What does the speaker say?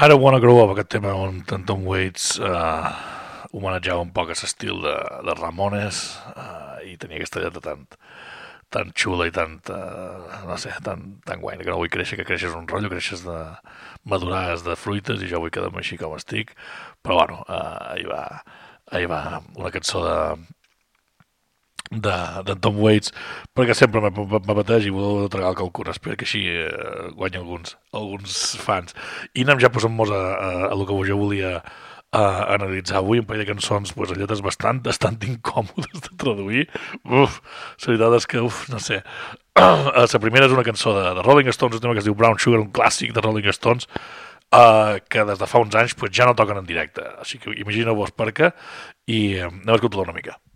I don't wanna grow up, aquest tema on Tom Waits homenatjava un poc a l'estil de Ramones i tenia aquesta lletra tan xula i no sé, tan guaina, que no vull créixer, que creixes un rotllo, creixes de madurades de fruites i jo vull quedar-me així com estic, però bueno, ahí va una cançó de Tom Waits, perquè sempre m'apeteix i vol tragar el calcun, espero que així guanyi alguns fans. I anem ja posant-nos a lo que jo volia analitzar avui, un parell de cançons pues, lletres bastant incòmodes de traduir. Uf, la veritat és que, no sé. La primera és una cançó de Rolling Stones, un tema que es diu Brown Sugar, un clàssic de Rolling Stones, que des de fa uns anys pues, ja no toquen en directe. Així que imagineu-vos per què i anem a escoltar una mica.